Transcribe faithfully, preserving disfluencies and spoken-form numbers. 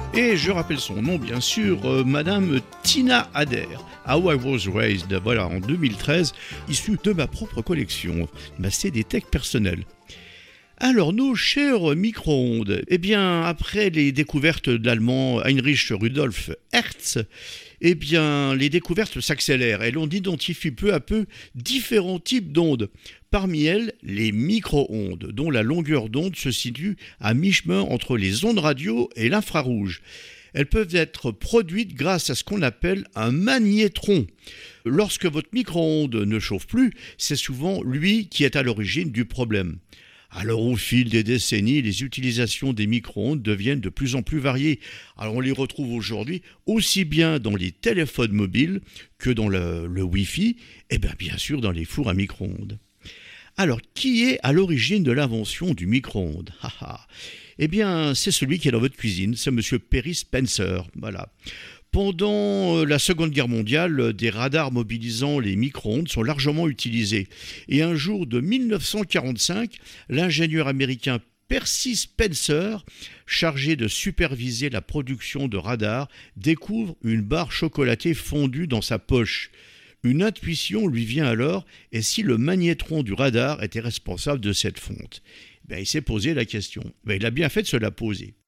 Et je rappelle son nom, bien sûr, euh, Madame Tina Adair. How I Was Raised, voilà, en deux mille treize, issu de ma propre collection. Bah, c'est des techs personnels. Alors, nos chers micro-ondes, eh bien, après les découvertes de l'allemand Heinrich Rudolf Hertz, eh bien, les découvertes s'accélèrent et l'on identifie peu à peu différents types d'ondes. Parmi elles, les micro-ondes, dont la longueur d'onde se situe à mi-chemin entre les ondes radio et l'infrarouge. Elles peuvent être produites grâce à ce qu'on appelle un magnétron. Lorsque votre micro-onde ne chauffe plus, c'est souvent lui qui est à l'origine du problème. Alors au fil des décennies, les utilisations des micro-ondes deviennent de plus en plus variées. Alors on les retrouve aujourd'hui aussi bien dans les téléphones mobiles que dans le, le Wi-Fi et bien, bien sûr dans les fours à micro-ondes. Alors qui est à l'origine de l'invention du micro-ondes? Eh bien c'est celui qui est dans votre cuisine, c'est monsieur Perry Spencer. Voilà. Pendant la Seconde Guerre mondiale, des radars mobilisant les micro-ondes sont largement utilisés. Et un jour de dix-neuf cent quarante-cinq, l'ingénieur américain Percy Spencer, chargé de superviser la production de radars, découvre une barre chocolatée fondue dans sa poche. Une intuition lui vient alors, et si le magnétron du radar était responsable de cette fonte? Ben, il s'est posé la question. Ben, il a bien fait de se la poser.